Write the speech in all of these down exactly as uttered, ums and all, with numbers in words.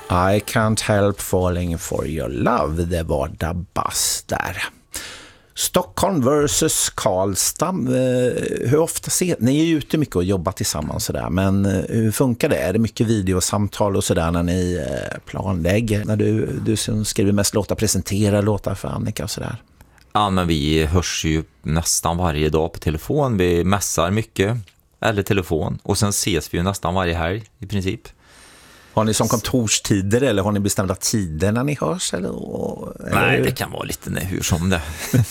I can't help falling for your love. Det var Dabas där. Stockholm versus Karlstad. Hur ofta ser ni? Ni är ju ute mycket och jobbar tillsammans sådär, men hur funkar det? Är det mycket videosamtal och sådär när ni planlägger? När du, du som skriver mest låtar, presenterar låtar för Annika och sådär? Ja, men vi hörs ju nästan varje dag på telefon. Vi mässar mycket, eller telefon. Och sen ses vi ju nästan varje helg i princip. Har ni som kontorstider eller har ni bestämda tider när ni hörs? Eller, eller? Nej, det kan vara lite nej, hur som det.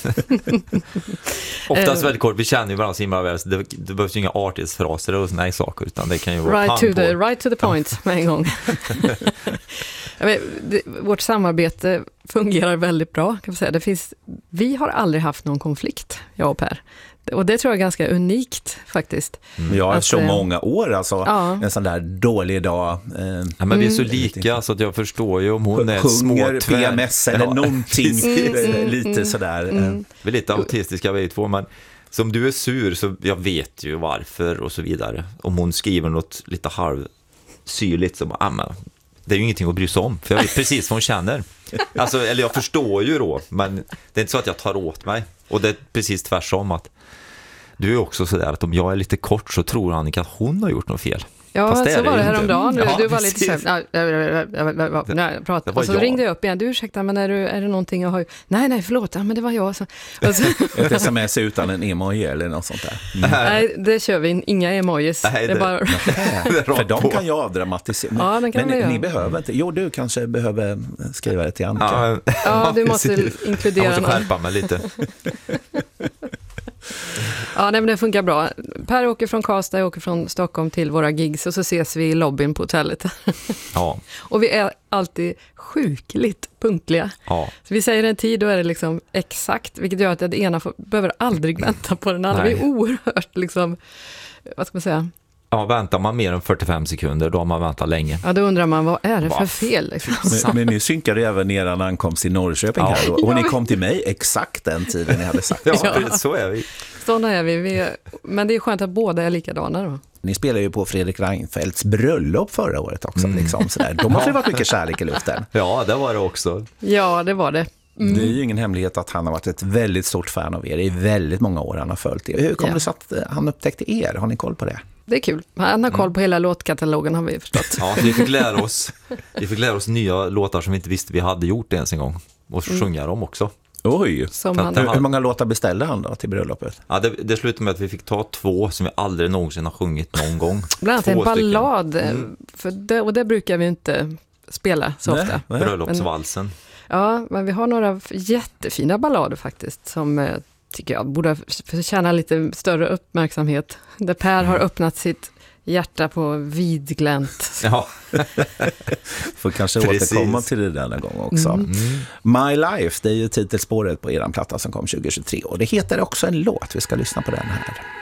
Oftast väldigt kort, vi känner ju varandra så himla väl. Det, det behövs ju inga artighetsfraser och såna saker, utan det kan ju vara right to, the, right to the point med en gång. vet, det, vårt samarbete fungerar väldigt bra, kan man säga. Det finns, vi har aldrig haft någon konflikt, jag och Per. Och det tror jag är ganska unikt faktiskt. Mm. Jag har att, så många år, alltså ja. En sån där dålig dag. Eh, ja, men vi är så lika så att jag förstår ju om hon är små P M S eller ja. Någonting mm, mm, lite mm, sådär. Mm. Vi är lite autistiska vi två, men som du är sur så jag vet ju varför och så vidare. Om hon skriver något lite halvsyrligt så ah, men, det är ju ingenting att bry sig om, för jag vet precis vad hon känner. Alltså, eller jag förstår ju då, men det är inte så att jag tar åt mig. Och det är precis tvärtom att du är också sådär att om jag är lite kort så tror Annika att hon har gjort något fel. Ja, fast så var det häromdagen. Du, ja, du var lite så här, nej, prat. Och så jag. ringde jag upp igen. Du, ursäkta, men är, du, är det någonting jag har... Nej, nej, förlåt. Ja, men det var jag. Så, så. Ett sms utan en emoji eller något sånt där. Mm. Nej, det kör vi. Inga emojis. Nej, det, det är bara... För de kan jag avdramatisera. Ja, den kan men ni, ni behöver inte. Jo, du kanske behöver skriva det till Annika. Ja, ja du måste inkludera... Jag måste skärpa mig lite. Ja, nej, men det funkar bra. Per åker från Karlstad, jag åker från Stockholm till våra gigs och så ses vi i lobbyn på hotellet. Ja. Och vi är alltid sjukligt punktliga. Ja. Så vi säger en tid, då är det liksom exakt, vilket gör att det ena får, behöver aldrig vänta på den andra. Vi är oerhört liksom, vad ska man säga? Ja, väntar man mer än fyrtiofem sekunder, då har man väntat länge. Ja, då undrar man, vad är det för fel? Liksom? Men, men ni synkade även er ankomst i Norrköping ja. här. Och, och ni kom till mig exakt den tiden ni hade sagt. Ja, ja. Så är vi. Sådana är vi. vi är, men det är skönt att båda är likadana då. Ni spelade ju på Fredrik Reinfeldts bröllop förra året också. Mm. Liksom, sådär. De har ju varit mycket kärlek i luften. Ja, det var det också. Ja, det var det. Mm. Det är ju ingen hemlighet att han har varit ett väldigt stort fan av er i väldigt många år. Han har följt er. Hur kom ja. det så att han upptäckte er? Har ni koll på det? Det är kul. Han har koll på hela låtkatalogen, har vi förstått. Ja, vi fick lära oss, vi fick lära oss nya låtar som vi inte visste vi hade gjort ens en gång. Och mm. sjunga dem också. Oj! Han... Hur, hur många låtar beställde han då till bröllopet? Ja, det, det slutade med att vi fick ta två som vi aldrig någonsin har sjungit någon gång. Bland annat en ballad. Mm. För det, och det brukar vi inte spela så nej, ofta. Nej. Bröllopsvalsen. Men, ja, men vi har några jättefina ballader faktiskt som tycker jag borde förtjäna lite större uppmärksamhet. Där Per har öppnat sitt hjärta på vidglänt. Ja. Får kanske Precis. återkomma till det där en gång också. Mm. My Life, det är ju titelspåret på eran platta som kom tjugohundratjugotre. Och det heter också en låt. Vi ska lyssna på den här.